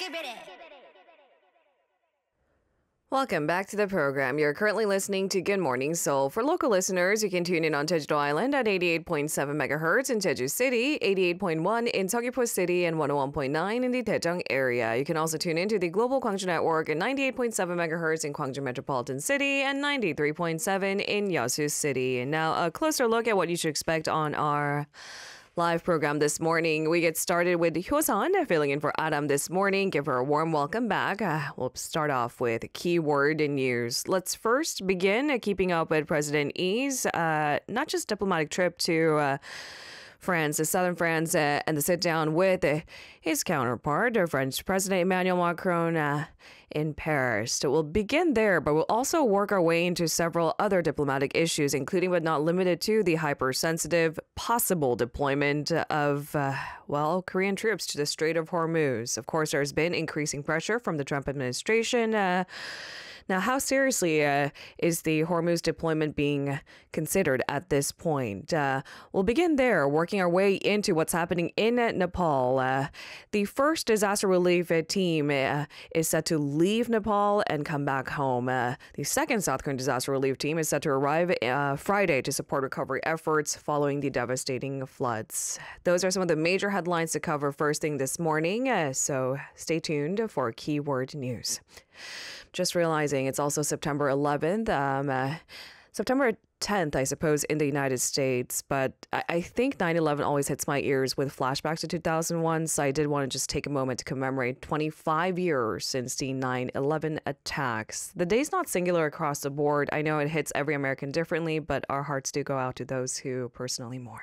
Welcome back to the program. You're currently listening to Good Morning Seoul. For local listeners, you can tune in on Jeju-do Island at 88.7 megahertz in Jeju City, 88.1 in Seogwipo City, and 101.9 in the Daejeong area. You can also tune into the Global Gwangju Network at 98.7 megahertz in Gwangju Metropolitan City and 93.7 in Yeosu City. And now a closer look at what you should expect on our live program this morning. We get started with Hyosun filling in for Adam this morning. Give her a warm welcome back. We'll start off with keyword news. Let's first begin keeping up with President Lee's not just diplomatic trip to France, southern France, and the sit down with his counterpart, French President Emmanuel Macron, in Paris. So we'll begin there, but we'll also work our way into several other diplomatic issues, including but not limited to the hypersensitive possible deployment of, Korean troops to the Strait of Hormuz. Of course, there's been increasing pressure from the Trump administration. Now, how seriously is the Hormuz deployment being considered at this point? We'll begin there, working our way into what's happening in Nepal. The first disaster relief team is set to leave Nepal and come back home. The second South Korean disaster relief team is set to arrive Friday to support recovery efforts following the devastating floods. Those are some of the major headlines to cover first thing this morning, so stay tuned for keyword news. Just realizing it's also September 11th, September 10th, I suppose, in the United States. But I think 9/11 always hits my ears with flashbacks to 2001. So I did want to just take a moment to commemorate 25 years since the 9/11 attacks. The day's not singular across the board. I know it hits every American differently, but our hearts do go out to those who personally mourn.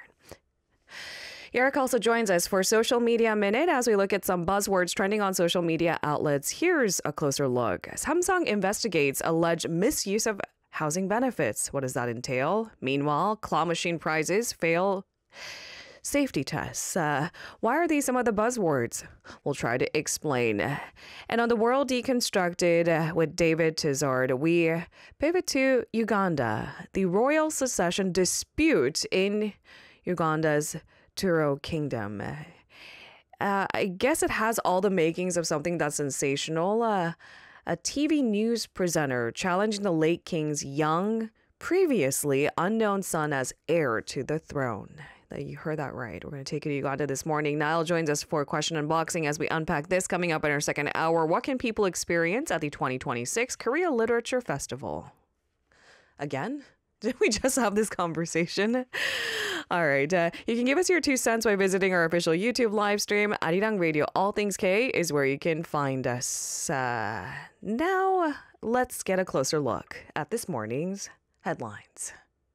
Eric also joins us for Social Media Minute as we look at some buzzwords trending on social media outlets. Here's a closer look. Samsung investigates alleged misuse of housing benefits. What does that entail? Meanwhile, claw machine prizes fail safety tests. Why are these some of the buzzwords? We'll try to explain. And on the World Deconstructed with David Tizard, we pivot to Uganda. The royal succession dispute in Uganda's Turo Kingdom. I guess it has all the makings of something that's sensational. A TV news presenter challenging the late king's young, previously unknown son as heir to the throne. You heard that right. We're going to take you to Uganda this morning. Niall joins us for Question Unboxing as we unpack this coming up in our second hour. What can people experience at the 2026 Korea Literature Festival? Again? Did we just have this conversation? All right. You can give us your 2 cents by visiting our official YouTube live stream. Arirang Radio All Things K is where you can find us. Now, let's get a closer look at this morning's headlines.